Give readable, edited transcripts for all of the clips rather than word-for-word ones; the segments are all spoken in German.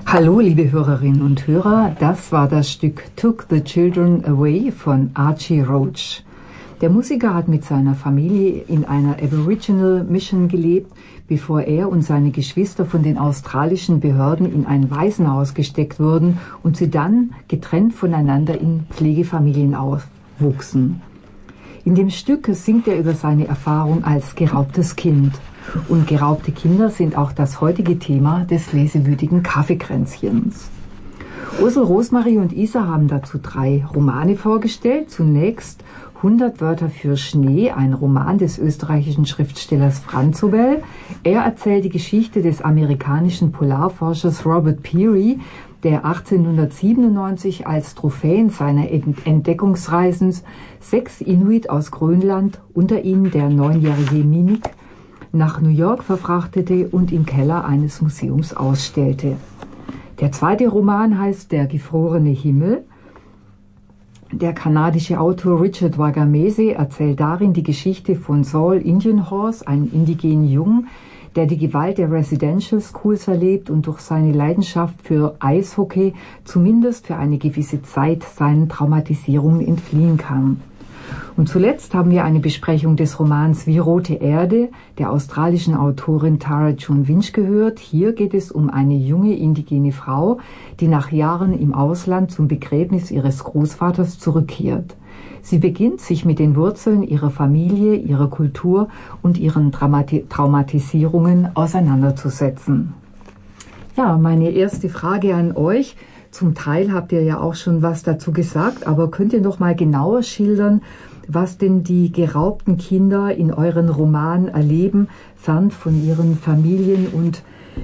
Hallo liebe Hörerinnen und Hörer, das war das Stück Took the Children Away von Archie Roach. Der Musiker hat mit seiner Familie in einer Aboriginal Mission gelebt, bevor er und seine Geschwister von den australischen Behörden in ein Waisenhaus gesteckt wurden und sie dann getrennt voneinander in Pflegefamilien aufwuchsen. In dem Stück singt er über seine Erfahrung als geraubtes Kind. Und geraubte Kinder sind auch das heutige Thema des lesewütigen Kaffeekränzchens. Ursel, Rosmarie und Isa haben dazu 3 Romane vorgestellt. Zunächst 100 Wörter für Schnee, ein Roman des österreichischen Schriftstellers Franz Zobel. Er erzählt die Geschichte des amerikanischen Polarforschers Robert Peary, der 1897 als Trophäen seiner Entdeckungsreisen 6 Inuit aus Grönland, unter ihnen der 9-jährige Minik, nach New York verfrachtete und im Keller eines Museums ausstellte. Der zweite Roman heißt Der gefrorene Himmel. Der kanadische Autor Richard Wagamese erzählt darin die Geschichte von Saul Indian Horse, einem indigenen Jungen, der die Gewalt der Residential Schools erlebt und durch seine Leidenschaft für Eishockey zumindest für eine gewisse Zeit seinen Traumatisierungen entfliehen kann. Und zuletzt haben wir eine Besprechung des Romans Wie rote Erde der australischen Autorin Tara June Winch gehört. Hier geht es um eine junge indigene Frau, die nach Jahren im Ausland zum Begräbnis ihres Großvaters zurückkehrt. Sie beginnt, sich mit den Wurzeln ihrer Familie, ihrer Kultur und ihren Traumatisierungen auseinanderzusetzen. Ja, meine erste Frage an euch. Zum Teil habt ihr ja auch schon was dazu gesagt, aber könnt ihr noch mal genauer schildern, was denn die geraubten Kinder in euren Roman erleben, fern von ihren Familien und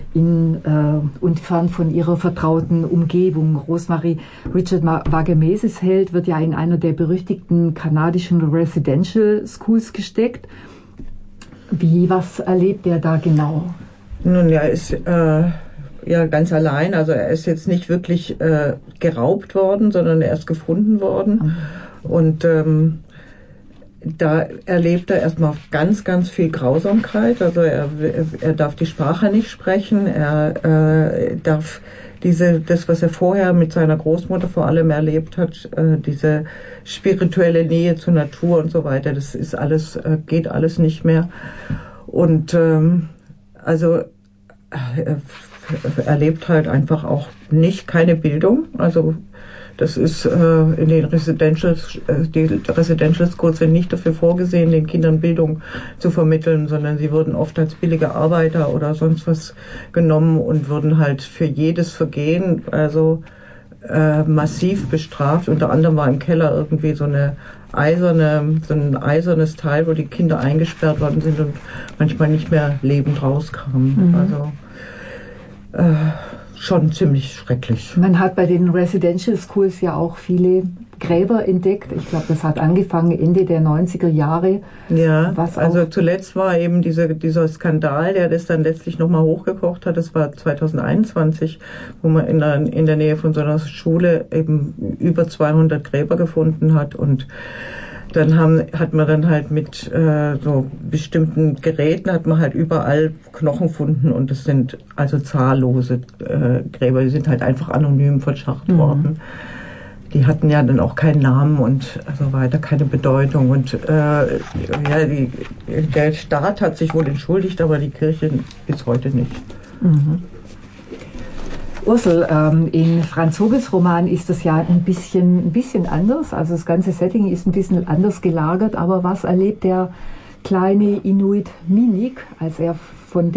fern von ihrer vertrauten Umgebung? Rosmarie, Richard Wagameses Held wird ja in einer der berüchtigten kanadischen Residential Schools gesteckt. Was erlebt er da genau? Nun, er ist ja ganz allein, also er ist jetzt nicht wirklich geraubt worden, sondern er ist gefunden worden. Und da erlebt er erstmal ganz, ganz viel Grausamkeit. Also er darf die Sprache nicht sprechen, er darf das, was er vorher mit seiner Großmutter vor allem erlebt hat, diese spirituelle Nähe zur Natur und so weiter, das ist alles, geht alles nicht mehr. Und also er erlebt halt einfach auch keine Bildung. Also das ist in den die Residential Schools sind nicht dafür vorgesehen, den Kindern Bildung zu vermitteln, sondern sie wurden oft als billige Arbeiter oder sonst was genommen und wurden halt für jedes Vergehen massiv bestraft. Unter anderem war im Keller irgendwie so ein eisernes Teil, wo die Kinder eingesperrt worden sind und manchmal nicht mehr lebend rauskamen. Mhm. Also schon ziemlich schrecklich. Man hat bei den Residential Schools ja auch viele Gräber entdeckt. Ich glaube, das hat angefangen Ende der 90er Jahre. Ja, also zuletzt war eben dieser Skandal, der das dann letztlich nochmal hochgekocht hat. Das war 2021, wo man in der Nähe von so einer Schule eben über 200 Gräber gefunden hat. Und dann hat man dann halt mit so bestimmten Geräten hat man halt überall Knochen gefunden und es sind also zahllose Gräber, die sind halt einfach anonym verscharrt worden. Die hatten ja dann auch keinen Namen und so weiter, keine Bedeutung. Und der Staat hat sich wohl entschuldigt, aber die Kirche bis heute nicht. Mhm. Ursel, in Franz Zobels Roman ist das ja ein bisschen anders. Also das ganze Setting ist ein bisschen anders gelagert. Aber was erlebt der kleine Inuit Minik, als er von